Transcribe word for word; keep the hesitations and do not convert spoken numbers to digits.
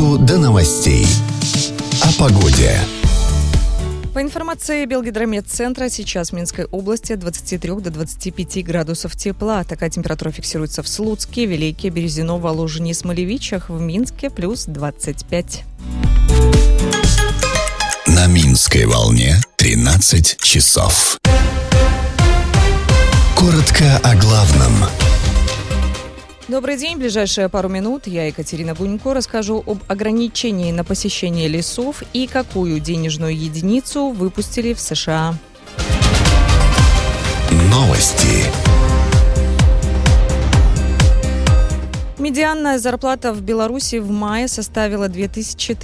спорту до новостей. О погоде. По информации Белгидрометцентра, сейчас в Минской области от двадцати трёх до двадцати пяти градусов тепла. Такая температура фиксируется в Слуцке, Велике, Березино, Воложине и Смолевичах. В Минске плюс двадцать пять. На Минской волне тринадцать часов. Коротко о главном. Добрый день. В ближайшие пару минут я, Екатерина Гунько, расскажу об ограничении на посещение лесов и какую денежную единицу выпустили в США. Новости. Медианная зарплата в Беларуси в мае составила две тысячи